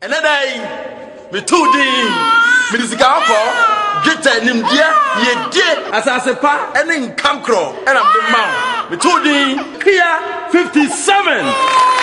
day, me 2 din. Me is Gapo, get a Nimdia, ye dear, as I say, pa, and then Camcro, and I'm the man. Me 2 din, clear 57.